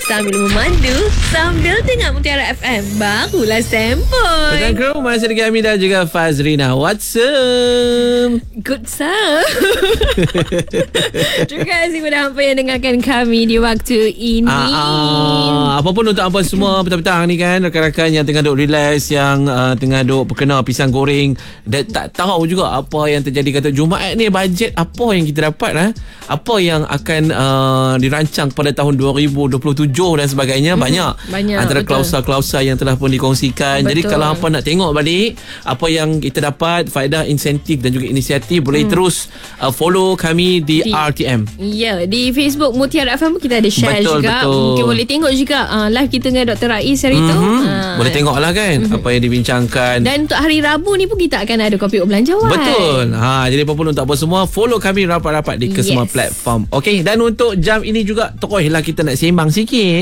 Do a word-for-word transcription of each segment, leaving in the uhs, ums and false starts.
sambil memandu, sambil dengar Mutiara F M. Barulah sempoi. Petang Kru, masih dengan Ami dan juga Fazrina. What's up? Good sir. Terima kasih kepada hampa yang dengarkan kami di waktu ini. Ah, ah, apa pun untuk hampa semua petang-petang ni kan, rakan-rakan yang tengah duk relax, yang uh, tengah duk berkena pisang goreng dan tak tahu juga apa yang terjadi. Kata Jumaat ni bajet apa yang kita dapat, ha? Apa yang akan uh, dirancang pada tahun dua ribu dua puluh tujuh dan sebagainya. Mm-hmm. Banyak, Banyak antara betul. klausa-klausa yang telah pun dikongsikan. Betul. Jadi kalau hampa nak tengok balik apa yang kita dapat, faedah, insentif dan juga inisiatif, boleh hmm. terus uh, follow kami di, di R T M. Ya, di Facebook Mutiara F M kita ada share betul, juga. Betul. Mungkin boleh tengok juga uh, live kita dengan Doktor Rais hari mm-hmm. tu. Uh, boleh tengok lah kan mm-hmm. apa yang dibincangkan. Dan untuk hari Rabu ni pun kita akan ada kopi belanjawan. Betul. Ha, jadi apa pun untuk apa semua, follow kami rapat-rapat di kesemua yes. platform. Okey, dan untuk jam ini juga tokohlah kita nak sembang sikit.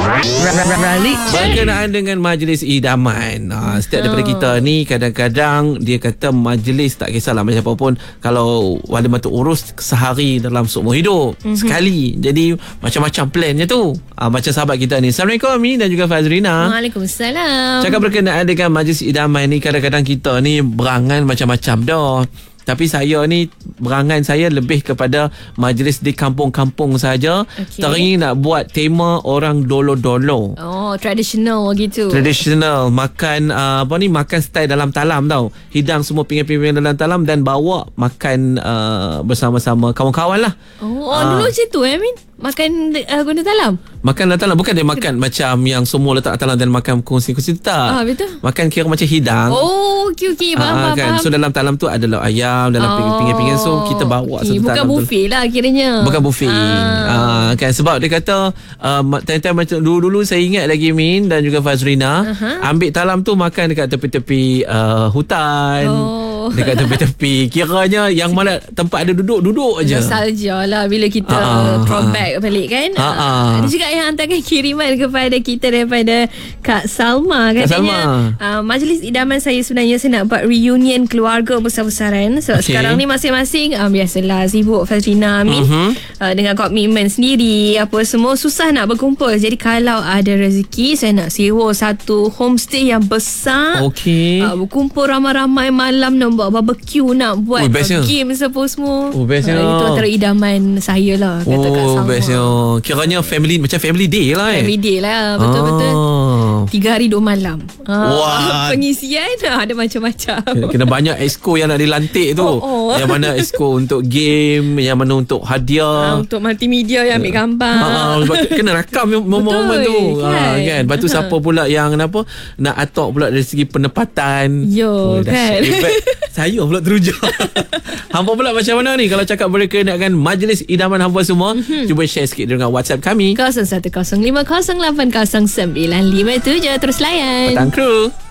Berkenaan dengan majlis idaman. Ha, setiap daripada kita ni kadang-kadang dia kata majlis tak kisahlah macam apa pun, kalau wali matu urus sehari dalam seumur hidup mm-hmm. sekali. Jadi macam-macam plannya tu. Ha, macam sahabat kita ni. Assalamualaikum Ami dan juga Fazrina. Waalaikumsalam. Cakap berkenaan dengan majlis idaman ni, kadang-kadang kita ni berangan macam-macam dah. Tapi saya ni, berangan saya lebih kepada majlis di kampung-kampung saja. Okay. Teringin nak buat tema orang dolo-dolo. Oh, tradisional gitu. Tradisional. Makan, uh, apa ni, makan style dalam talam tau. Hidang semua pinggan-pinggan dalam talam dan bawa makan uh, bersama-sama kawan-kawan lah. Oh, uh, dulu macam tu eh, Min? Makan uh, guna talam? Makan dalam talam. Bukan dia makan macam yang semua letak talam dan makan kongsi-kongsi. Tak. Ah, betul. Makan kira macam hidang. Oh, okey, okey. Faham, ah, faham, kan? faham. So dalam talam tu adalah ayam, dalam oh, pinggan-pinggan. So kita bawa okay. satu Bukan talam tu. Bukan buffet lah kiranya. Bukan buffet. Ah. Ah, kan? Sebab dia kata uh, time-time macam dulu-dulu saya ingat lagi Min dan juga Fazrina, uh-huh. ambil talam tu makan dekat tepi-tepi uh, hutan. Oh. Dekat tepi-tepi. Kiranya yang mana tempat ada duduk-duduk aja. Nostalgia lah bila kita uh-uh. throwback balik kan. Uh-uh. Uh, ada juga yang hantarkan kiriman kepada kita daripada Kak Salma. Katanya, Kak Salma. Uh, majlis idaman saya sebenarnya saya nak buat reunion keluarga besar-besaran. So okay. sekarang ni masing-masing uh, biasalah sibuk Fazrina Amin uh-huh. uh, dengan komitmen sendiri apa semua, susah nak berkumpul. Jadi kalau ada rezeki saya nak sewa satu homestay yang besar. Okay. Uh, berkumpul ramai-ramai malam nak buat barbecue, nak buat oh, uh, game apa semua. Oh, bestnya. Uh, itu antara idaman saya lah, kata oh, Kak Salma. Bestnya. Kiranya family, macam family day lah eh. Family day lah, betul-betul. Ah. Tiga hari dua malam. Ah. Wah. Pengisian ada macam-macam. Kena, kena banyak exco yang nak dilantik tu. Oh, oh. Yang mana exco untuk game, yang mana untuk hadiah. Ah, untuk multimedia yang ambil gambar. Ah, kena rakam momen-momen tu. Kan? Ah, kan? Lepas tu siapa pula yang apa, nak atok pula dari segi penempatan. Yo, oh, kan. Saya pula teruja. Hampa pula macam mana ni kalau cakap berkenaan dengan majlis idaman hampa semua? Mm-hmm. Cuba share sikit dengan WhatsApp kami kosong satu kosong lima kosong lapan kosong sembilan lima tujuh. Terus layan Petang Kru.